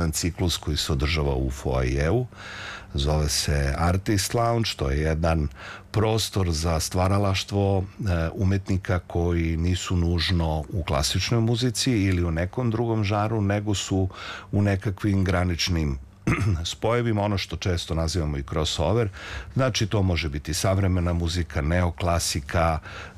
jedan ciklus koji se održava u foajeu. Zove se Artist Lounge, to je jedan prostor za stvaralaštvo umetnika koji nisu nužno u klasičnoj muzici ili u nekom drugom žaru, nego su u nekakvim graničnim spojevima, ono što često nazivamo i crossover. Znači to može biti savremena muzika, neoklasika,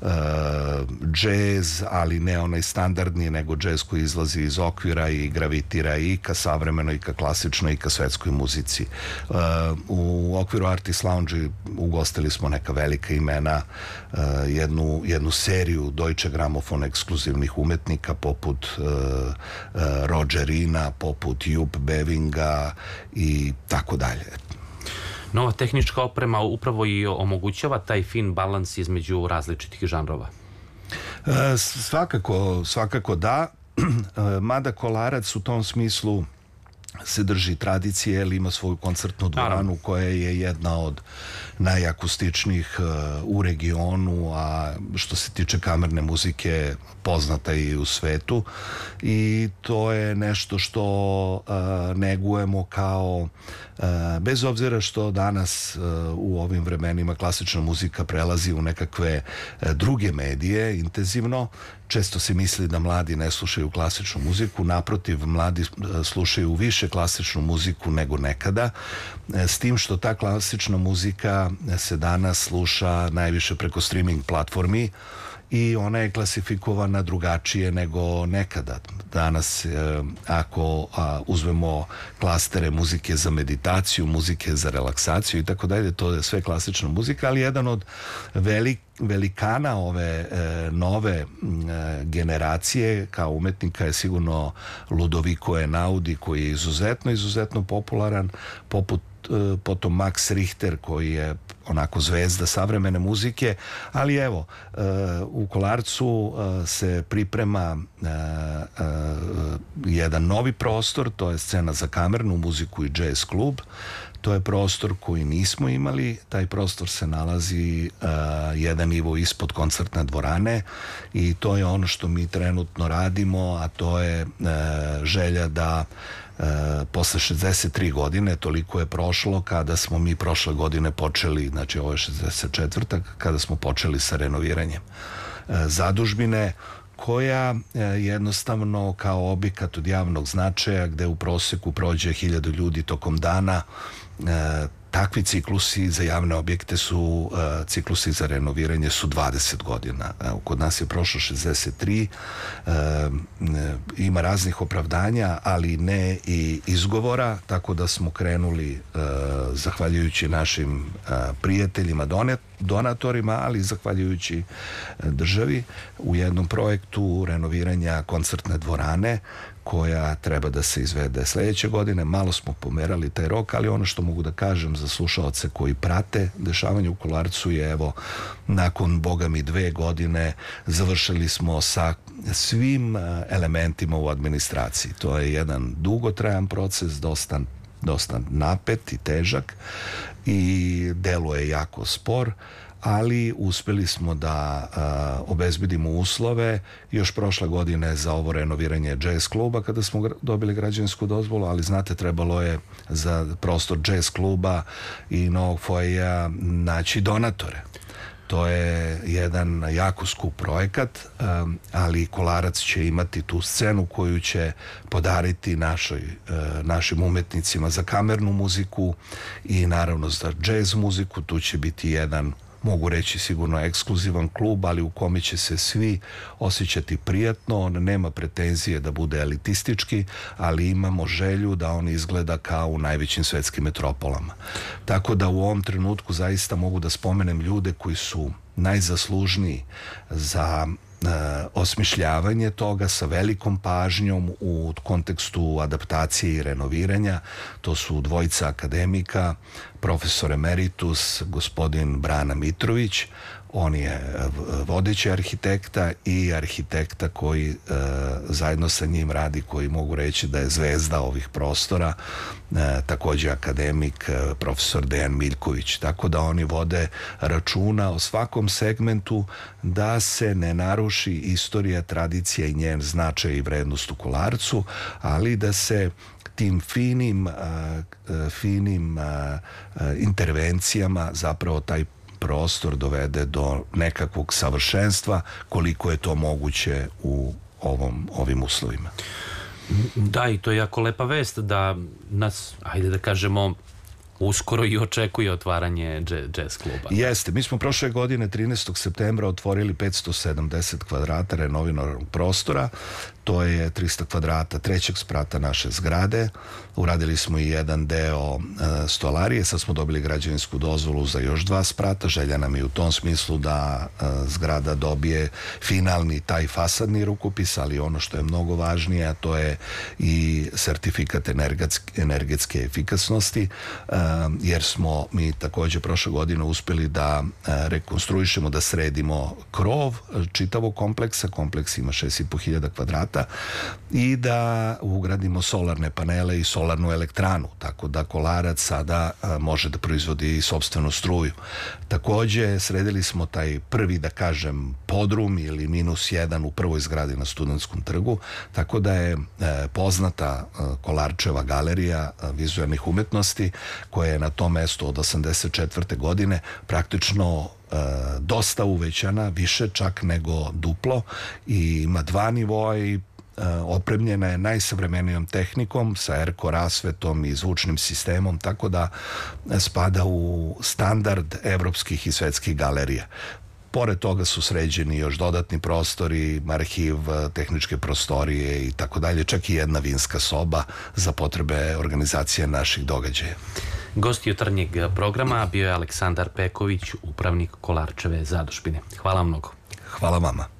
džez, ali ne onaj standardni, nego džez koji izlazi iz okvira i gravitira i ka savremenoj, i ka klasičnoj, i ka svetskoj muzici. U okviru Artist Lounge ugostili smo neka velika imena, jednu seriju Deutsche Grammophon ekskluzivnih umetnika poput Rogerina, poput Jupp Bevinga i tako dalje. Nova tehnička oprema upravo i omogućava taj fin balans između različitih žanrova. Svakako da, mada Kolarac u tom smislu se drži tradicije, ali ima svoju koncertnu dvoranu koja je jedna od najakustičnijih u regionu, a što se tiče kamerne muzike poznata i u svetu, i to je nešto što negujemo kao, bez obzira što danas u ovim vremenima klasična muzika prelazi u nekakve druge medije intenzivno. Često se misli da mladi ne slušaju klasičnu muziku, naprotiv, mladi slušaju više klasičnu muziku nego nekada, s tim što ta klasična muzika se danas sluša najviše preko streaming platformi i ona je klasifikovana drugačije nego nekada. Danas, ako uzmemo klastere muzike za meditaciju, muzike za relaksaciju i tako dalje, to je sve klasična muzika, ali jedan od velikana ove nove generacije kao umetnika je sigurno Ludovico Einaudi, koji je izuzetno popularan, potom Max Richter, koji je onako zvezda savremene muzike, ali evo, u Kolarcu se priprema jedan novi prostor, to je scena za kamernu muziku i jazz klub. To je prostor koji nismo imali, taj prostor se nalazi jedan nivo ispod koncertne dvorane i to je ono što mi trenutno radimo, a to je želja da posle 63 godine, toliko je prošlo kada smo mi prošle godine počeli, znači ovo je 64. kada smo počeli sa renoviranjem zadužbine, koja jednostavno kao objekat od javnog značaja, gde u proseku prođe 1000 ljudi tokom dana, takvi ciklusi za javne objekte su, ciklusi za renoviranje su 20 godina. Kod nas je prošlo 63, ima raznih opravdanja, ali ne i izgovora, tako da smo krenuli, zahvaljujući našim prijateljima, donatorima, ali zahvaljujući državi, u jednom projektu renoviranja koncertne dvorane, koja treba da se izvede sledeće godine. Malo smo pomerali taj rok, ali ono što mogu da kažem za slušaoce koji prate dešavanje u Kolarcu je, evo, nakon boga mi 2 godine završili smo sa svim elementima u administraciji. To je jedan dugotrajan proces, dosta napet i težak i deluje jako spor, ali uspeli smo da obezbedimo uslove još prošle godine za ovo renoviranje jazz kluba kada smo dobili građevinsku dozvolu, ali znate, trebalo je za prostor jazz kluba i novog foajeja naći donatore. To je jedan jako skup projekat, ali Kolarac će imati tu scenu koju će podariti našim umetnicima za kamernu muziku i naravno za džez muziku. Tu će biti jedan, mogu reći sigurno ekskluzivan klub, ali u kome će se svi osjećati prijatno. On nema pretenzije da bude elitistički, ali imamo želju da on izgleda kao u najvećim svetskim metropolama. Tako da u ovom trenutku zaista mogu da spomenem ljude koji su najzaslužniji za osmišljavanje toga sa velikom pažnjom u kontekstu adaptacije i renoviranja. To su dvojica akademika, profesor emeritus, gospodin Brana Mitrović, on je vodeći arhitekta i arhitekta koji zajedno sa njim radi, koji mogu reći da je zvezda ovih prostora, takođe akademik profesor Dejan Miljković, tako da oni vode računa o svakom segmentu da se ne naruši istorija, tradicija i njen značaj i vrednost u Kolarcu, ali da se tim finim intervencijama zapravo taj prostor dovede do nekakvog savršenstva koliko je to moguće u ovim uslovima. Da, i to je jako lepa vest da nas, ajde da kažemo, uskoro i očekuje otvaranje jazz kluba. Jeste, mi smo prošle godine 13. septembra otvorili 570 kvadrata renoviranog prostora, to je 300 kvadrata trećeg sprata naše zgrade. Uradili smo i jedan deo stolarije, sad smo dobili građevinsku dozvolu za još 2 sprata. Želja nam je u tom smislu da zgrada dobije finalni taj fasadni rukopis, ali ono što je mnogo važnije, a to je i sertifikat energetske efikasnosti, jer smo mi takođe prošle godine uspeli da rekonstruišemo, da sredimo krov čitavog kompleksa. Kompleks ima 6.500 kvadrata i da ugradimo solarne panele i solarnu elektranu, tako da Kolarac sada može da proizvodi i sopstvenu struju. Takođe, sredili smo taj prvi, da kažem, podrum ili -1 u prvoj zgradi na Studentskom trgu, tako da je poznata Kolarčeva galerija vizualnih umetnosti, koja je na tom mestu od 1984. godine praktično dosta uvećana, više čak nego duplo, i ima 2 nivoa i opremljena je najsavremenijom tehnikom sa erko rasvetom i zvučnim sistemom, tako da spada u standard evropskih i svetskih galerija. Pored toga su sređeni još dodatni prostori, arhiv, tehničke prostorije i tako dalje, čak i jedna vinska soba za potrebe organizacije naših događaja. Gost jutarnjeg programa bio je Aleksandar Peković, upravnik Kolarčeve zadužbine. Hvala mnogo. Hvala vama.